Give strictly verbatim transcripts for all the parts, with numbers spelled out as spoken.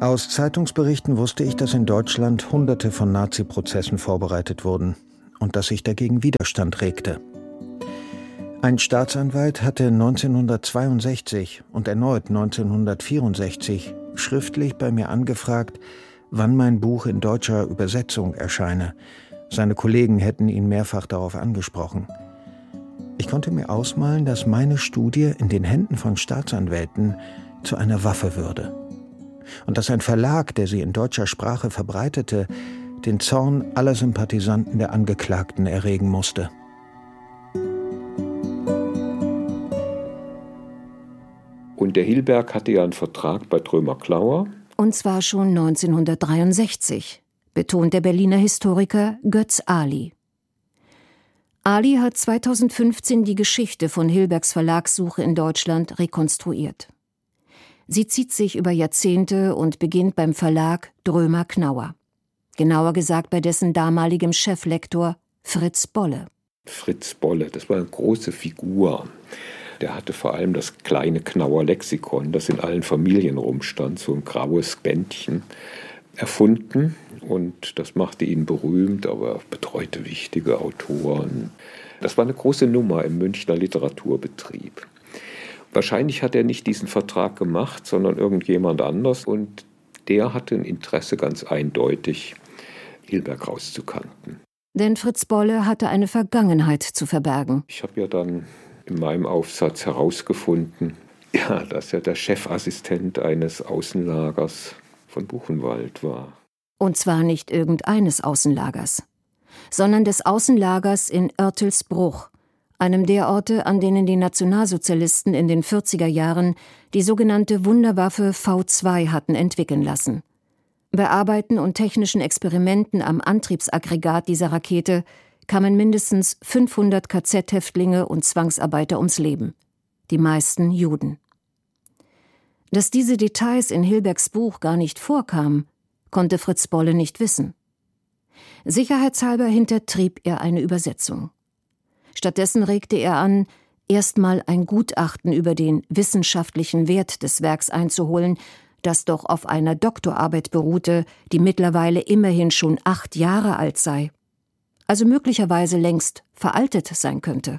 Aus Zeitungsberichten wusste ich, dass in Deutschland Hunderte von Nazi-Prozessen vorbereitet wurden und dass sich dagegen Widerstand regte. Ein Staatsanwalt hatte neunzehnhundertzweiundsechzig und erneut neunzehnhundertvierundsechzig schriftlich bei mir angefragt, wann mein Buch in deutscher Übersetzung erscheine. Seine Kollegen hätten ihn mehrfach darauf angesprochen. Ich konnte mir ausmalen, dass meine Studie in den Händen von Staatsanwälten zu einer Waffe würde. Und dass ein Verlag, der sie in deutscher Sprache verbreitete, den Zorn aller Sympathisanten der Angeklagten erregen musste. Und der Hilberg hatte ja einen Vertrag bei Drömer-Klauer. Und zwar schon neunzehnhundertdreiundsechzig, betont der Berliner Historiker Götz Ali. Ali hat zweitausendfünfzehn die Geschichte von Hilbergs Verlagssuche in Deutschland rekonstruiert. Sie zieht sich über Jahrzehnte und beginnt beim Verlag Drömer-Knauer. Genauer gesagt bei dessen damaligem Cheflektor Fritz Bolle. Fritz Bolle, das war eine große Figur. Der hatte vor allem das kleine Knauer Lexikon, das in allen Familien rumstand, so ein graues Bändchen, erfunden. Und das machte ihn berühmt, aber er betreute wichtige Autoren. Das war eine große Nummer im Münchner Literaturbetrieb. Wahrscheinlich hat er nicht diesen Vertrag gemacht, sondern irgendjemand anders. Und der hatte ein Interesse ganz eindeutig, Hilberg rauszukanten. Denn Fritz Bolle hatte eine Vergangenheit zu verbergen. Ich habe ja dann in meinem Aufsatz herausgefunden, ja, dass er der Chefassistent eines Außenlagers von Buchenwald war. Und zwar nicht irgendeines Außenlagers, sondern des Außenlagers in Oertelsbruch, einem der Orte, an denen die Nationalsozialisten in den vierziger Jahren die sogenannte Wunderwaffe V zwei hatten entwickeln lassen. Bei Arbeiten und technischen Experimenten am Antriebsaggregat dieser Rakete kamen mindestens fünfhundert K Z-Häftlinge und Zwangsarbeiter ums Leben, die meisten Juden. Dass diese Details in Hilbergs Buch gar nicht vorkamen, konnte Fritz Bolle nicht wissen. Sicherheitshalber hintertrieb er eine Übersetzung. Stattdessen regte er an, erstmal ein Gutachten über den wissenschaftlichen Wert des Werks einzuholen, das doch auf einer Doktorarbeit beruhte, die mittlerweile immerhin schon acht Jahre alt sei. Also möglicherweise längst veraltet sein könnte.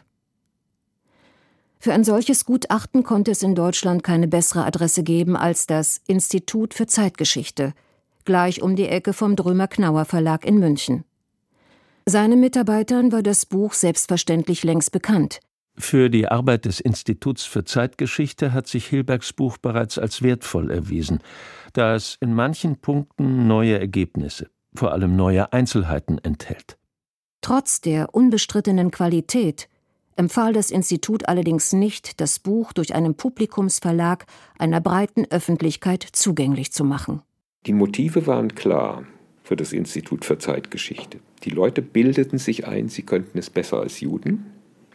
Für ein solches Gutachten konnte es in Deutschland keine bessere Adresse geben als das Institut für Zeitgeschichte, gleich um die Ecke vom Drömer-Knauer Verlag in München. Seinen Mitarbeitern war das Buch selbstverständlich längst bekannt. Für die Arbeit des Instituts für Zeitgeschichte hat sich Hilbergs Buch bereits als wertvoll erwiesen, da es in manchen Punkten neue Ergebnisse, vor allem neue Einzelheiten enthält. Trotz der unbestrittenen Qualität empfahl das Institut allerdings nicht, das Buch durch einen Publikumsverlag einer breiten Öffentlichkeit zugänglich zu machen. Die Motive waren klar für das Institut für Zeitgeschichte. Die Leute bildeten sich ein, sie könnten es besser als Juden.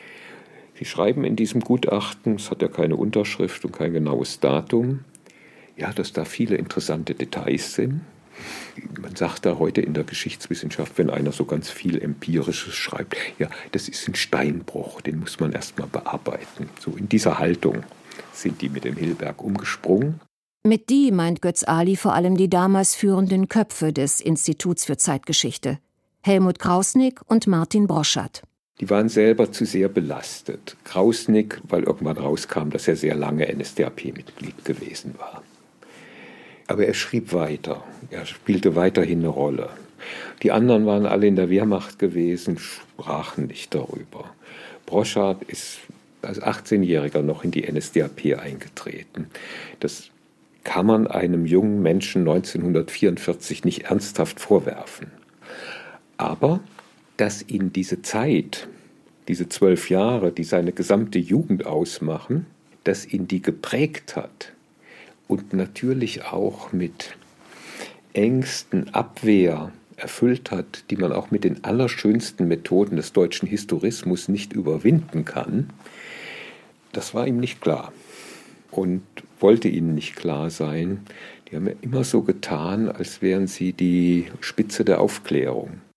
Sie schreiben in diesem Gutachten, es hat ja keine Unterschrift und kein genaues Datum, ja, dass da viele interessante Details sind. Man sagt da heute in der Geschichtswissenschaft, wenn einer so ganz viel Empirisches schreibt, ja, das ist ein Steinbruch, den muss man erst mal bearbeiten. So in dieser Haltung sind die mit dem Hilberg umgesprungen. Mit die meint Götz Ali vor allem die damals führenden Köpfe des Instituts für Zeitgeschichte, Helmut Krausnick und Martin Broszat. Die waren selber zu sehr belastet. Krausnick, weil irgendwann rauskam, dass er sehr lange N S D A P-Mitglied gewesen war. Aber er schrieb weiter, er spielte weiterhin eine Rolle. Die anderen waren alle in der Wehrmacht gewesen, sprachen nicht darüber. Broszat ist als achtzehnjähriger noch in die N S D A P eingetreten. Das kann man einem jungen Menschen neunzehnhundertvierundvierzig nicht ernsthaft vorwerfen. Aber dass ihn diese Zeit, diese zwölf Jahre, die seine gesamte Jugend ausmachen, dass ihn die geprägt hat, und natürlich auch mit Ängsten, Abwehr erfüllt hat, die man auch mit den allerschönsten Methoden des deutschen Historismus nicht überwinden kann, das war ihm nicht klar und wollte ihnen nicht klar sein. Die haben ja immer so getan, als wären sie die Spitze der Aufklärung.